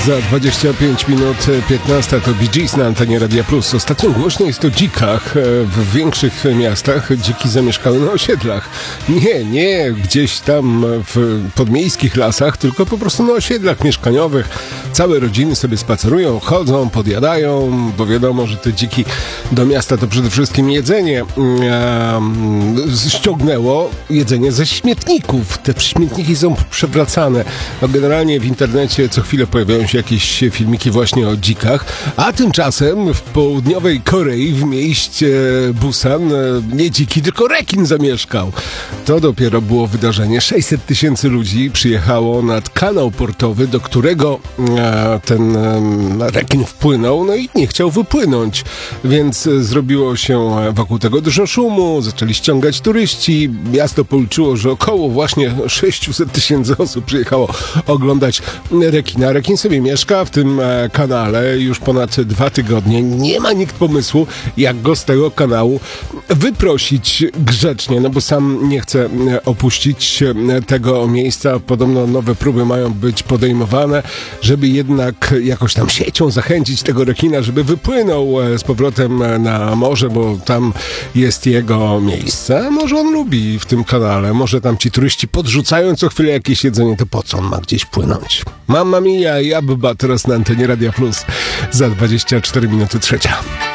Za 25 minut 15 to Bee Gees na antenie Radia Plus. Ostatnio głośno jest o dzikach. W większych miastach dziki zamieszkały na osiedlach. Nie gdzieś tam w podmiejskich lasach, tylko po prostu na osiedlach mieszkaniowych. Całe rodziny sobie spacerują, chodzą, podjadają, bo wiadomo, że te dziki do miasta to przede wszystkim jedzenie ściągnęło jedzenie ze śmietników. Te śmietniki są przewracane. No generalnie w internecie co chwilę pojawiają się jakieś filmiki właśnie o dzikach, a tymczasem w południowej Korei, w mieście Busan, nie dziki, tylko rekin zamieszkał. To dopiero było wydarzenie. 600 000 ludzi przyjechało nad kanał portowy, do którego ten rekin wpłynął, no i nie chciał wypłynąć, więc zrobiło się wokół tego dużo szumu, zaczęli ściągać turyści, miasto policzyło, że około właśnie 600 000 osób przyjechało oglądać rekina. Rekin sobie mieszka w tym kanale już ponad 2 tygodnie. Nie ma nikt pomysłu, jak go z tego kanału wyprosić grzecznie, no bo sam nie chce opuścić tego miejsca. Podobno nowe próby mają być podejmowane, żeby jednak jakoś tam siecią zachęcić tego rekina, żeby wypłynął z powrotem na morze, bo tam jest jego miejsce. Może on lubi w tym kanale, może tam ci turyści podrzucają co chwilę jakieś jedzenie, to po co on ma gdzieś płynąć? Mamma mia, Jabba teraz na antenie Radia Plus. Za 24 minuty 3.